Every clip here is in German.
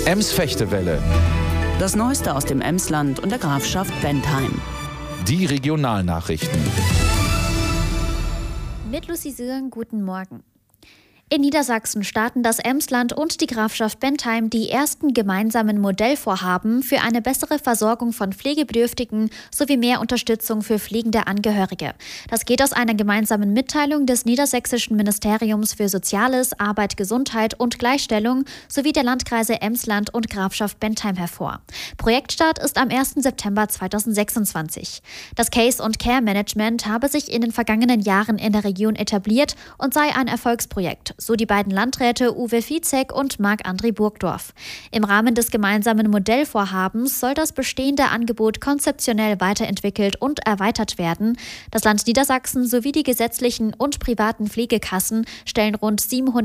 Ems-Fechtewelle. Das Neueste aus dem Emsland und der Grafschaft Bentheim. Die Regionalnachrichten. Mit Lucy Sören, guten Morgen. In Niedersachsen starten das Emsland und die Grafschaft Bentheim die ersten gemeinsamen Modellvorhaben für eine bessere Versorgung von Pflegebedürftigen sowie mehr Unterstützung für pflegende Angehörige. Das geht aus einer gemeinsamen Mitteilung des Niedersächsischen Ministeriums für Soziales, Arbeit, Gesundheit und Gleichstellung sowie der Landkreise Emsland und Grafschaft Bentheim hervor. Projektstart ist am 1. September 2026. Das Case- und Care-Management habe sich in den vergangenen Jahren in der Region etabliert und sei ein Erfolgsprojekt. So die beiden Landräte Uwe Viehzek und Marc-André Burgdorf. Im Rahmen des gemeinsamen Modellvorhabens soll das bestehende Angebot konzeptionell weiterentwickelt und erweitert werden. Das Land Niedersachsen sowie die gesetzlichen und privaten Pflegekassen stellen rund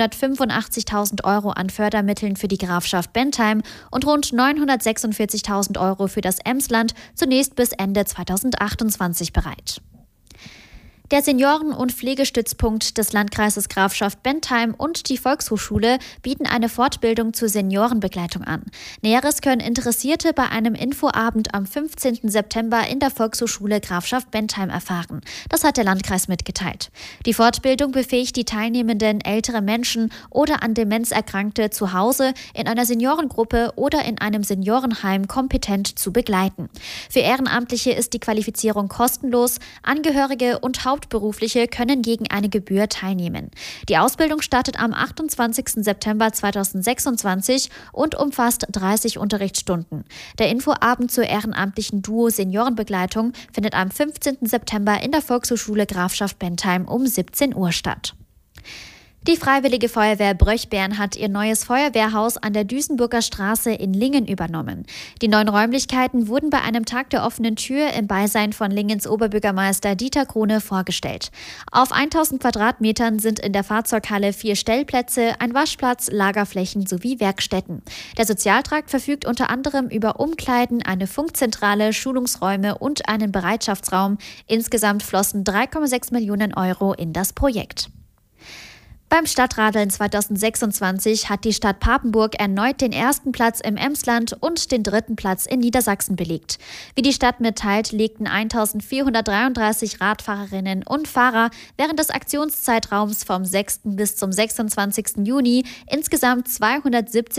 785.000 Euro an Fördermitteln für die Grafschaft Bentheim und rund 946.000 Euro für das Emsland zunächst bis Ende 2028 bereit. Der Senioren- und Pflegestützpunkt des Landkreises Grafschaft Bentheim und die Volkshochschule bieten eine Fortbildung zur Seniorenbegleitung an. Näheres können Interessierte bei einem Infoabend am 15. September in der Volkshochschule Grafschaft Bentheim erfahren. Das hat der Landkreis mitgeteilt. Die Fortbildung befähigt die Teilnehmenden, ältere Menschen oder an Demenz Erkrankte zu Hause, in einer Seniorengruppe oder in einem Seniorenheim kompetent zu begleiten. Für Ehrenamtliche ist die Qualifizierung kostenlos. Angehörige und Hauptberufliche können gegen eine Gebühr teilnehmen. Die Ausbildung startet am 28. September 2026 und umfasst 30 Unterrichtsstunden. Der Infoabend zur ehrenamtlichen Duo Seniorenbegleitung findet am 15. September in der Volkshochschule Grafschaft Bentheim um 17 Uhr statt. Die Freiwillige Feuerwehr Bröchbern hat ihr neues Feuerwehrhaus an der Duisenburger Straße in Lingen übernommen. Die neuen Räumlichkeiten wurden bei einem Tag der offenen Tür im Beisein von Lingens Oberbürgermeister Dieter Krone vorgestellt. Auf 1000 Quadratmetern sind in der Fahrzeughalle 4 Stellplätze, ein Waschplatz, Lagerflächen sowie Werkstätten. Der Sozialtrakt verfügt unter anderem über Umkleiden, eine Funkzentrale, Schulungsräume und einen Bereitschaftsraum. Insgesamt flossen 3,6 Millionen Euro in das Projekt. Beim Stadtradeln 2026 hat die Stadt Papenburg erneut den ersten Platz im Emsland und den dritten Platz in Niedersachsen belegt. Wie die Stadt mitteilt, legten 1433 Radfahrerinnen und Fahrer während des Aktionszeitraums vom 6. bis zum 26. Juni insgesamt 270